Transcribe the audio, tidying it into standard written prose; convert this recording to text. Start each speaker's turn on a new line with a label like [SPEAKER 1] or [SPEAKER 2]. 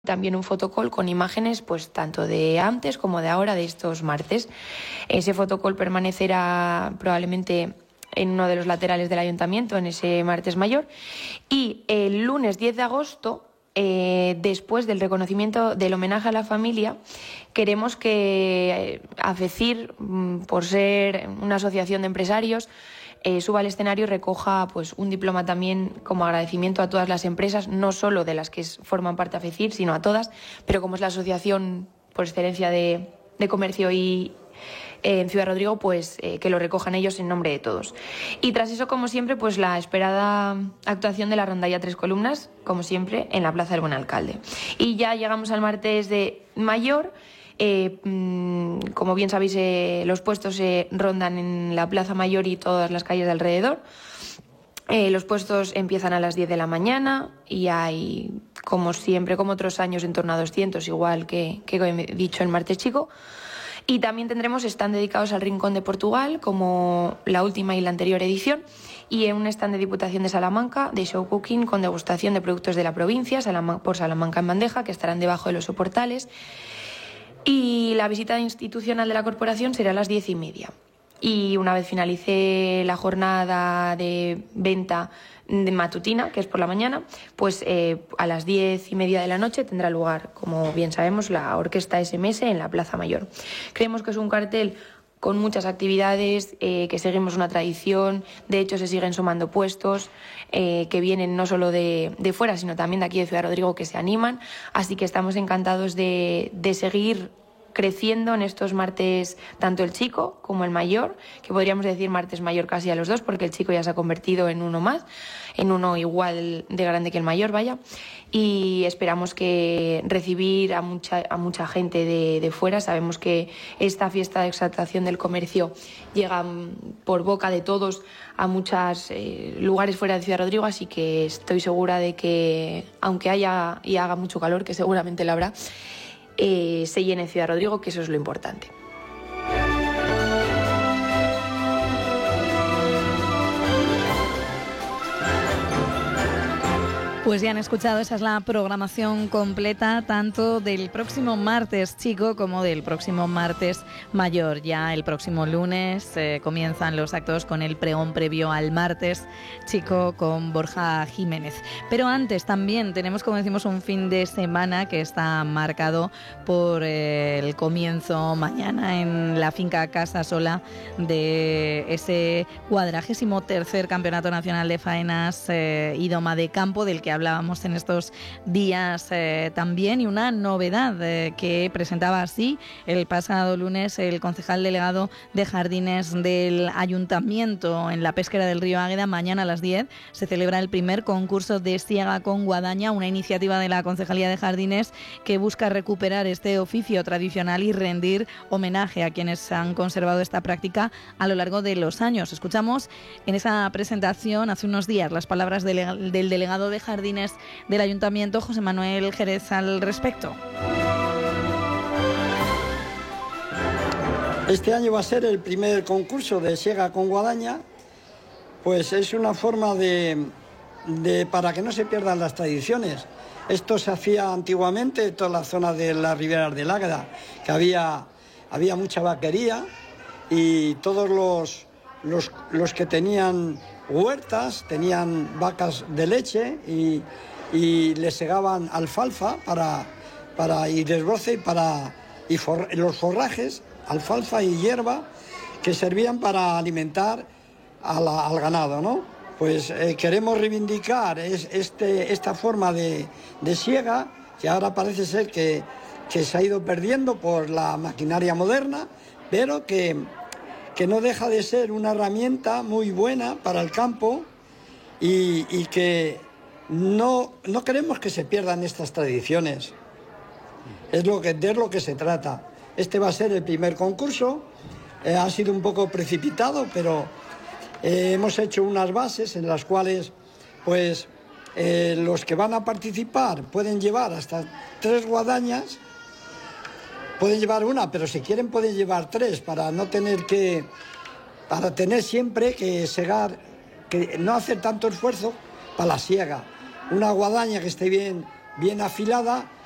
[SPEAKER 1] También un fotocall con imágenes pues tanto de antes como de ahora, de estos martes. Ese fotocall permanecerá probablemente en uno de los laterales del ayuntamiento, en ese martes mayor. Y el lunes 10 de agosto, después del reconocimiento del homenaje a la familia, queremos que AFECIR, por ser una asociación de empresarios, suba al escenario y recoja pues un diploma también como agradecimiento a todas las empresas, no solo de las que forman parte de AFECIR, sino a todas, pero como es la asociación por excelencia de comercio y en Ciudad Rodrigo, pues que lo recojan ellos en nombre de todos. Y tras eso, como siempre, pues la esperada actuación de la rondalla Tres Columnas, como siempre, en la Plaza del Buen Alcalde. Y ya llegamos al martes de mayor. Como bien sabéis, los puestos se rondan en la Plaza Mayor y todas las calles de alrededor. Los puestos empiezan a las 10 de la mañana y hay, como siempre, como otros años, en torno a 200, igual que he dicho el martes chico. Y también tendremos stand dedicados al Rincón de Portugal, como la última y la anterior edición, y en un stand de Diputación de Salamanca, de show cooking con degustación de productos de la provincia, por Salamanca en bandeja, que estarán debajo de los soportales. Y la visita institucional de la corporación será a las 10:30. Y una vez finalice la jornada de venta de matutina, que es por la mañana, pues a las 10:30 de la noche tendrá lugar, como bien sabemos, la orquesta SMS en la Plaza Mayor. Creemos que es un cartel con muchas actividades, que seguimos una tradición. De hecho, se siguen sumando puestos que vienen no solo de fuera, sino también de aquí de Ciudad Rodrigo, que se animan. Así que estamos encantados de seguir creciendo en estos martes, tanto el chico como el mayor, que podríamos decir martes mayor casi a los dos, porque el chico ya se ha convertido en uno más, en uno igual de grande que el mayor, vaya. Y esperamos que recibir a mucha gente de fuera. Sabemos que esta fiesta de exaltación del comercio llega por boca de todos a muchos lugares fuera de Ciudad Rodrigo, así que estoy segura de que, aunque haya y haga mucho calor, que seguramente lo habrá, se llene Ciudad Rodrigo, que eso es lo importante.
[SPEAKER 2] Pues ya han escuchado, esa es la programación completa tanto del próximo martes chico como del próximo martes mayor. Ya el próximo lunes comienzan los actos con el pregón previo al martes chico con Borja Jiménez. Pero antes también tenemos, como decimos, un fin de semana que está marcado por el comienzo mañana en la finca Casa Sola de ese 43º Campeonato Nacional de Faenas y Doma de Campo, del que hablábamos en estos días también, y una novedad que presentaba así el pasado lunes el concejal delegado de Jardines del Ayuntamiento en la Pesquera del Río Águeda. Mañana a las 10 se celebra el primer concurso de siega con guadaña, una iniciativa de la Concejalía de Jardines que busca recuperar este oficio tradicional y rendir homenaje a quienes han conservado esta práctica a lo largo de los años. Escuchamos en esa presentación hace unos días las palabras del delegado de Jardines del Ayuntamiento, José Manuel Jerez, al respecto.
[SPEAKER 3] Este año va a ser el primer concurso de siega con guadaña, pues es una forma para que no se pierdan las tradiciones. Esto se hacía antiguamente en toda la zona de las riberas del Águeda, que había mucha vaquería y todos los que tenían huertas tenían vacas de leche y les segaban alfalfa y desbroce y los forrajes, alfalfa y hierba, que servían para alimentar al ganado, ¿no? Pues queremos reivindicar esta forma de siega, que ahora parece ser que se ha ido perdiendo por la maquinaria moderna, pero que no deja de ser una herramienta muy buena para el campo y que no queremos que se pierdan estas tradiciones. Es de lo que se trata. Este va a ser el primer concurso, ha sido un poco precipitado, pero hemos hecho unas bases en las cuales pues los que van a participar pueden llevar hasta 3 guadañas. Pueden llevar una, pero si quieren pueden llevar 3 para tener siempre que segar, que no hacer tanto esfuerzo para la siega. Una guadaña que esté bien afilada